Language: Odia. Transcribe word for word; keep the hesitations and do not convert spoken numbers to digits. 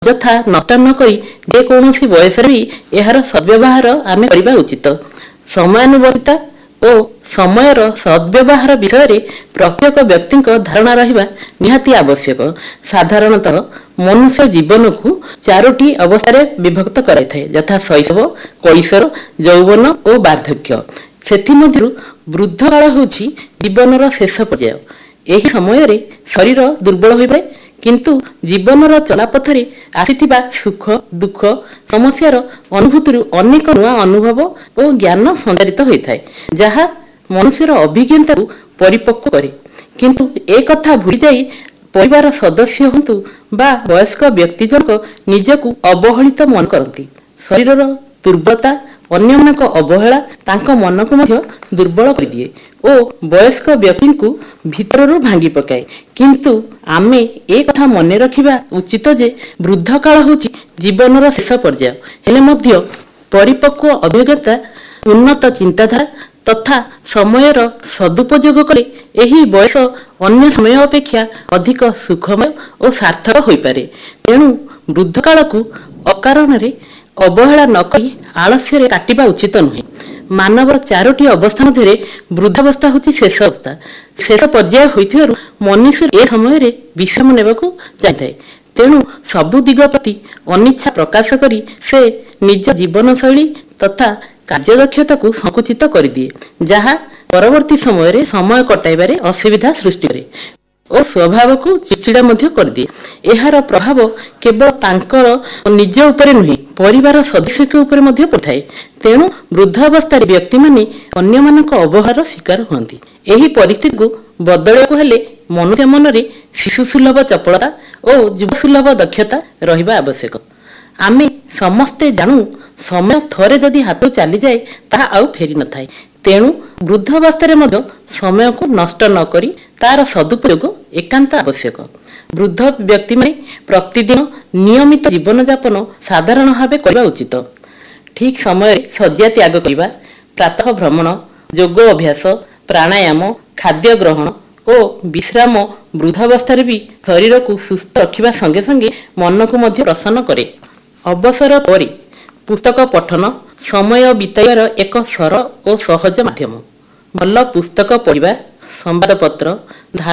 ଅଯଥା ନଷ୍ଟ ନ କରି ଯେକୌଣସି ବୟସରେ ବି ଏହାର ସଦ୍ବ୍ୟବହାର ଆମେ କରିବା ଉଚିତ। ସମୟାନୁବର୍ତ୍ତିତା ଓ ସମୟର ସଦ୍ବ୍ୟବହାର ବିଷୟରେ ପ୍ରତ୍ୟେକ ବ୍ୟକ୍ତିଙ୍କ ଧାରଣା ରହିବା ନିହାତି ଆବଶ୍ୟକ। ସାଧାରଣତଃ ମନୁଷ୍ୟ ଜୀବନକୁ ଚାରୋଟି ଅବସ୍ଥାରେ ବିଭକ୍ତ କରାଇଥାଏ, ଯଥା ଶୈଶବ, କୈଶୋର, ଯୌବନ ଓ ବାର୍ଦ୍ଧକ୍ୟ। ସେଥିମଧ୍ୟରୁ ବୃଦ୍ଧକାଳ ହେଉଛି ଜୀବନର ଶେଷ ପର୍ଯ୍ୟାୟ। ଏହି ସମୟରେ ଶରୀର ଦୁର୍ବଳ ହୋଇପଡ଼େ, କିନ୍ତୁ ଜୀବନର ଚଲାପଥରେ ଆସିଥିବା ସୁଖ ଦୁଃଖ ସମସ୍ୟାର ଅନୁଭୂତିରୁ ଅନେକ ନୂଆ ଅନୁଭବ ଓ ଜ୍ଞାନ ସଞ୍ଚାରିତ ହୋଇଥାଏ, ଯାହା ମନୁଷ୍ୟର ଅଭିଜ୍ଞତାକୁ ପରିପକ୍ୱ କରେ। କିନ୍ତୁ ଏ କଥା ଭୁଲିଯାଇ ପରିବାର ସଦସ୍ୟ ହୁଅନ୍ତୁ ବା ବୟସ୍କ ବ୍ୟକ୍ତି ଜଣକ ନିଜକୁ ଅବହେଳିତ ମନେ କରନ୍ତି। ଶରୀରର ଦୁର୍ବଳତା, ଅନ୍ୟମାନଙ୍କ ଅବହେଳା ତାଙ୍କ ମନକୁ ମଧ୍ୟ ଦୁର୍ବଳ କରିଦିଏ ଓ ବୟସ୍କ ବ୍ୟକ୍ତିଙ୍କୁ ଭିତରରୁ ଭାଙ୍ଗି ପକାଏ। କିନ୍ତୁ ଆମେ ଏ କଥା ମନେ ରଖିବା ଉଚିତ ଯେ ବୃଦ୍ଧକାଳ ହେଉଛି ଜୀବନର ଶେଷ ପର୍ଯ୍ୟାୟ। ହେଲେ ମଧ୍ୟ ପରିପକ୍ୱ ଅଭିଜ୍ଞତା, ଉନ୍ନତ ଚିନ୍ତାଧାରା ତଥା ସମୟର ସଦୁପଯୋଗ କଲେ ଏହି ବୟସ ଅନ୍ୟ ସମୟ ଅପେକ୍ଷା ଅଧିକ ସୁଖମୟ ଓ ସାର୍ଥକ ହୋଇପାରେ। ତେଣୁ ବୃଦ୍ଧକାଳକୁ ଅକାରଣରେ ଅବହେଳା ନ କରି ଆଳସ୍ୟରେ କାଟିବା ଉଚିତ ନୁହେଁ। ମାନବର ଚାରୋଟି ଅବସ୍ଥା ମଧ୍ୟରେ ବୃଦ୍ଧାବସ୍ଥା ହେଉଛି ଶେଷ ଅବସ୍ଥା। ଶେଷ ପର୍ଯ୍ୟାୟ ହୋଇଥିବାରୁ ମନୁଷ୍ୟ ଏ ସମୟରେ ବିଶ୍ରାମ ନେବାକୁ ଚାହିଁଥାଏ। ତେଣୁ ସବୁ ଦିଗ ପ୍ରତି ଅନିଚ୍ଛା ପ୍ରକାଶ କରି ସେ ନିଜ ଜୀବନଶୈଳୀ ତଥା କାର୍ଯ୍ୟଦକ୍ଷତାକୁ ସଙ୍କୁଚିତ କରିଦିଏ, ଯାହା ପରବର୍ତ୍ତୀ ସମୟରେ ସମୟ କଟାଇବାରେ ଅସୁବିଧା ସୃଷ୍ଟି କରେ ଓ ସ୍ୱଭାବକୁ ଚିଚିଡ଼ା ମଧ୍ୟ କରିଦିଏ। ଏହାର ପ୍ରଭାବ କେବଳ ତାଙ୍କର ନିଜ ଉପରେ ନୁହେଁ, ପରିବାର ସଦସ୍ୟଙ୍କ ଉପରେ ମଧ୍ୟ ପଡ଼ିଥାଏ। ତେଣୁ ବୃଦ୍ଧ ଅବସ୍ଥାରେ ବ୍ୟକ୍ତିମାନେ ଅନ୍ୟମାନଙ୍କ ଅବହେଳାର ଶିକାର ହୁଅନ୍ତି। ଏହି ପରିସ୍ଥିତିକୁ ବଦଳାଇବାକୁ ହେଲେ ମନୁଷ୍ୟ ମନରେ ଶିଶୁସୁଲଭ ଚପଳତା ଓ ଯୁବସୁଲଭ ଦକ୍ଷତା ରହିବା ଆବଶ୍ୟକ। ଆମେ ସମସ୍ତେ ଜାଣୁ, ସମୟ ଥରେ ଯଦି ହାତକୁ ଚାଲିଯାଏ ତାହା ଆଉ ଫେରି ନଥାଏ। ତେଣୁ ବୃଦ୍ଧ ଅବସ୍ଥାରେ ମଧ୍ୟ ସମୟକୁ ନଷ୍ଟ ନ କରି ତାର ସଦୁପଯୋଗ ଏକାନ୍ତ ଆବଶ୍ୟକ। ବୃଦ୍ଧ ବ୍ୟକ୍ତିମାନେ ପ୍ରତିଦିନ ନିୟମିତ ଜୀବନଯାପନ ସାଧାରଣ ଭାବେ କରିବା ଉଚିତ। ଠିକ୍ ସମୟରେ ଶଯ୍ୟା ତ୍ୟାଗ କରିବା, ପ୍ରାତଃ ଭ୍ରମଣ, ଯୋଗ ଅଭ୍ୟାସ, ପ୍ରାଣାୟାମ, ଖାଦ୍ୟ ଗ୍ରହଣ ଓ ବିଶ୍ରାମ ବୃଦ୍ଧାବସ୍ଥାରେ ବି ଶରୀରକୁ ସୁସ୍ଥ ରଖିବା ସଙ୍ଗେ ସଙ୍ଗେ ମନକୁ ମଧ୍ୟ ପ୍ରସନ୍ନ କରେ। ଅବସର ପରେ ପୁସ୍ତକ ପଠନ ସମୟ ବିତାଇବାର ଏକ ସରଳ ଓ ସହଜ ମାଧ୍ୟମ। ଭଲ ପୁସ୍ତକ ପଢ଼ିବା, ସମ୍ବାଦପତ୍ର,